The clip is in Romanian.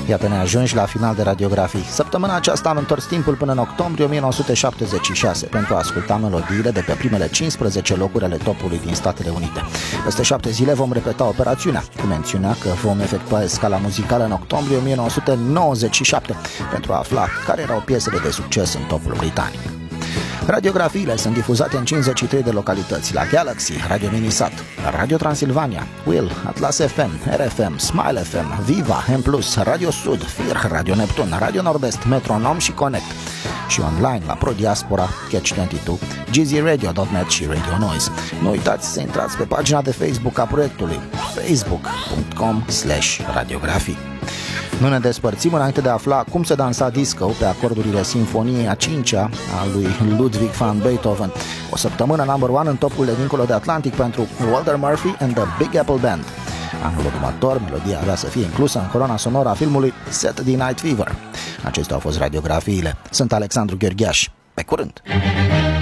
Iată, ne ajungi la final de radiografii. Săptămâna aceasta am întors timpul până în octombrie 1976 pentru a asculta melodiile de pe primele 15 locuri ale topului din Statele Unite. Peste 7 zile vom repeta operațiunea, cu mențiunea că vom efectua escala muzicală în octombrie 1997 pentru a afla care erau piesele de succes în topul britanic. Radiografiile sunt difuzate în 53 de localități, la Galaxy, Radio Minisat, Radio Transilvania, Will, Atlas FM, RFM, Smile FM, Viva, M+, Radio Sud, FIR, Radio Neptun, Radio Nord-Est, Metronom și Connect. Și online la Pro Diaspora, Catch22, gzradio.net și Radio Noise. Nu uitați să intrați pe pagina de Facebook a proiectului, facebook.com/radiografii. Nu ne despărțim înainte de a afla cum se dansa disco pe acordurile Sinfoniei a 5-a a lui Ludwig van Beethoven. O săptămână number one în topul de dincolo de Atlantic pentru Walter Murphy and the Big Apple Band. Anul următor, melodia avea să fie inclusă în coloana sonoră a filmului Saturday Night Fever. Acestea au fost radiografiile. Sunt Alexandru Gheorghiaș. Pe curând!